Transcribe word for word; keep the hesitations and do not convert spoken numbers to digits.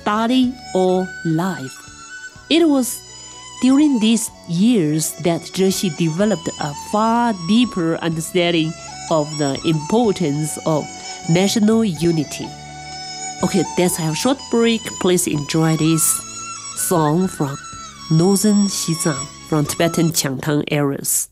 study or life. It was during these years that Zhe developed a far deeper understanding of the importance of national unity. Okay, let's have a short break. Please enjoy this song from Northern Xizang from Tibetan Qiangtang areas.